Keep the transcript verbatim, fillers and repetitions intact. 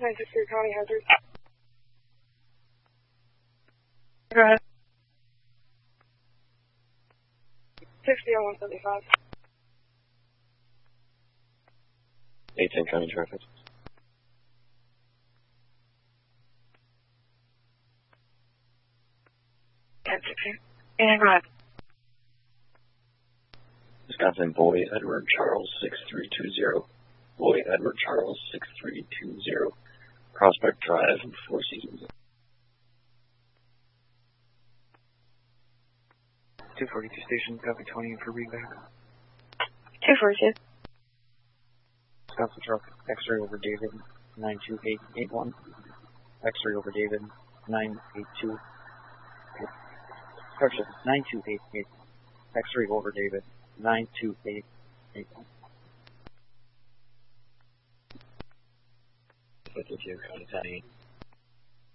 nine six three County Hazard. Go ahead. sixty on one seventy-five. eight ten County Traffic. ten sixteen. And go ahead. Wisconsin Boy Edward Charles six three two zero. Boy Edward Charles six three two zero. Prospect Drive, Four Seasons. two forty-two station, copy twenty for readback. two forty-two. Wisconsin truck, X-ray over David, nine two eight eight one. X-ray over David, nine eight two. Correction, nine two eight eight. X-ray over David, nine two eight eight one. fifty-two County ten eight.